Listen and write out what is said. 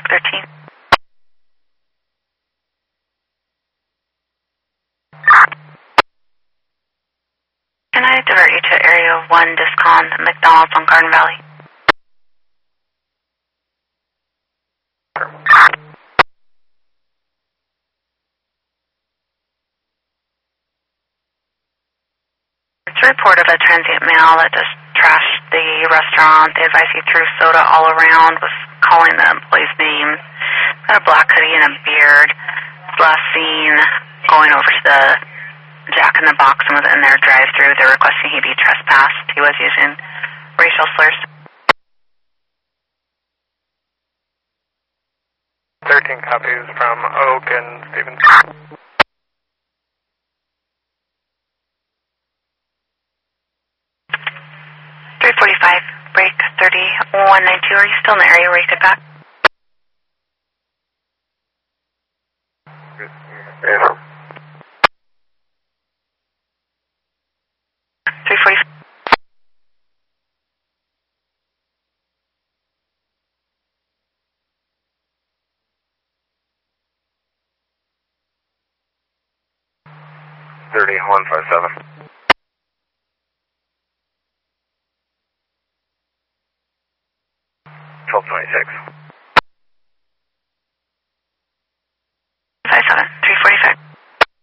13. Can I divert you to Area 1 Discon, McDonald's on Garden Valley? It's a report of a transient male that just trashed the restaurant. They advise he threw soda all around, was calling the employees' names. Got a black hoodie and a beard. Last seen going over to the Jack in the Box and was in their drive-thru. They're requesting he be trespassed. He was using racial slurs. 13 copies from Oak and Stevens. 345, break 3192. Are you still in the area where you could back? Yeah. 345. $31.57. 1226.